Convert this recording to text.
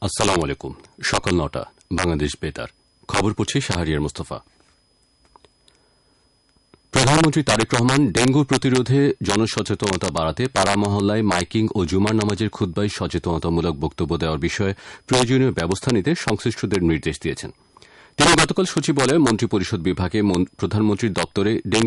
আসসালামু আলাইকুম। সকাল ৯টা বাংলাদেশ বেতার খবর পড়ছি শাহরিয়ার মুস্তফা। প্রধানমন্ত্রী তারেক রহমান ডেঙ্গু প্রতিরোধে জনসচেতনতা বাড়াতে পাড়া মহল্লায় মাইকিং ও জুমার নামাজের খুতবায় সচেতনতামূলক বক্তব্য দেওয়ার বিষয়ে প্রয়োজনীয় ব্যবস্থা নিতে সংশ্লিষ্টদের নির্দেশ দিয়েছেন। তিনি গতকাল সচিবালয়ে মন্ত্রিপরিষদ বিভাগে প্রধানমন্ত্রীর দপ্তরে